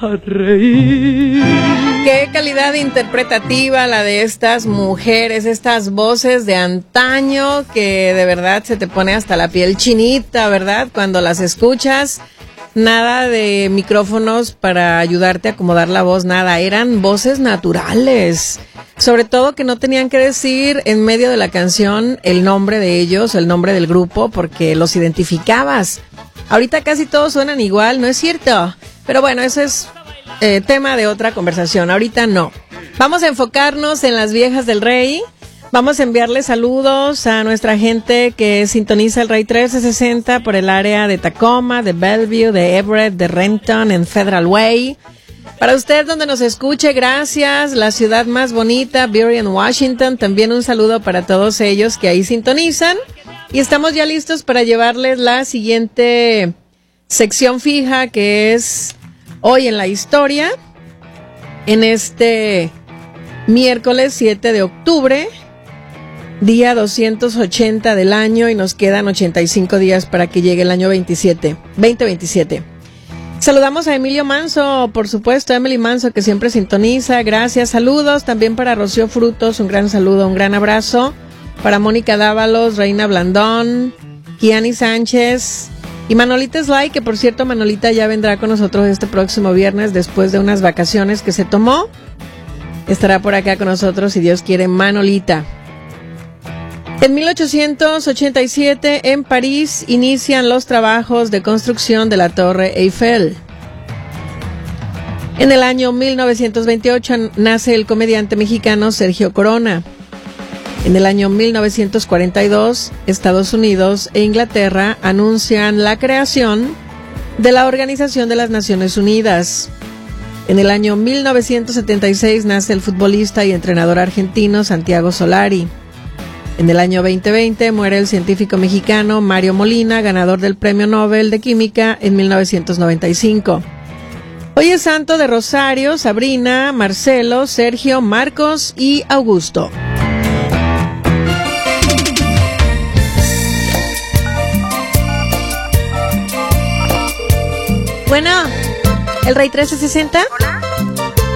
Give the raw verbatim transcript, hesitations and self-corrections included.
a reír. Qué calidad interpretativa la de estas mujeres, estas voces de antaño que de verdad se te pone hasta la piel chinita, ¿verdad? Cuando las escuchas, nada de micrófonos para ayudarte a acomodar la voz, nada, eran voces naturales. Sobre todo que no tenían que decir en medio de la canción el nombre de ellos, el nombre del grupo, porque los identificabas. Ahorita casi todos suenan igual, ¿no es cierto? Pero bueno, eso es eh, tema de otra conversación, ahorita no. Vamos a enfocarnos en las viejas del Rey. Vamos a enviarle saludos a nuestra gente que sintoniza el Rey trece sesenta por el área de Tacoma, de Bellevue, de Everett, de Renton, en Federal Way. Para usted donde nos escuche, gracias. La ciudad más bonita, Burien, Washington. También un saludo para todos ellos que ahí sintonizan. Y estamos ya listos para llevarles la siguiente sección fija, que es Hoy en la Historia. En este miércoles siete de octubre, día doscientos ochenta del año, y nos quedan ochenta y cinco días para que llegue el año veintisiete, veinte veintisiete. Saludamos a Emilio Manso, por supuesto, Emily Manso, que siempre sintoniza. Gracias, saludos. También para Rocío Frutos, un gran saludo, un gran abrazo. Para Mónica Dávalos, Reina Blandón, Kiani Sánchez y Manolita Sly, que por cierto, Manolita ya vendrá con nosotros este próximo viernes después de unas vacaciones que se tomó. Estará por acá con nosotros, si Dios quiere, Manolita. En mil ochocientos ochenta y siete, en París, inician los trabajos de construcción de la Torre Eiffel. En el año mil novecientos veintiocho nace el comediante mexicano Sergio Corona. En el año mil novecientos cuarenta y dos, Estados Unidos e Inglaterra anuncian la creación de la Organización de las Naciones Unidas. En el año mil novecientos setenta y seis nace el futbolista y entrenador argentino Santiago Solari. En el año veinte veinte muere el científico mexicano Mario Molina, ganador del Premio Nobel de Química en mil novecientos noventa y cinco. Hoy es santo de Rosario, Sabrina, Marcelo, Sergio, Marcos y Augusto. Bueno, ¿el Rey trece sesenta? Hola.